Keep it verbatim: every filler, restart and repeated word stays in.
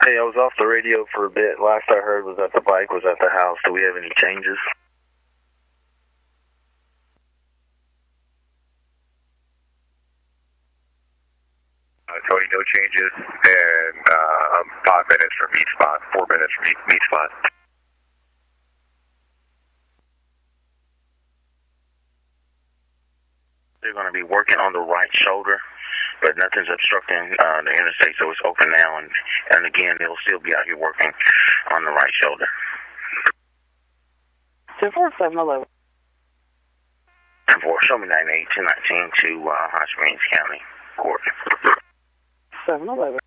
Hey, I was off the radio for a bit. Last I heard was that the bike was at the house. Do we have any changes? Uh, Tony, no changes, and uh, um, five minutes from each spot, four minutes from each, each spot. They're going to be working on the right shoulder, but nothing's obstructing uh, the interstate, so it's open now. And, and again, they'll still be out here working on the right shoulder. ten four, seven eleven. ten four, show me nine eight two nineteen to uh, Hot Springs County Court. seven eleven.